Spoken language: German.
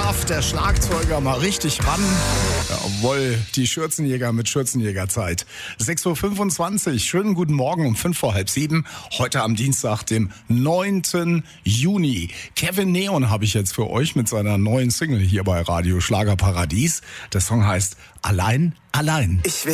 darf der Schlagzeuger mal richtig ran. Jawohl, die Schürzenjäger mit Schürzenjägerzeit. 6.25 Uhr, schönen guten Morgen um 6:05. Heute am Dienstag, dem 9. Juni. Kevin Neon habe ich jetzt für euch mit seiner neuen Single hier bei Radio Schlagerparadies. Der Song heißt Allein, allein. Ich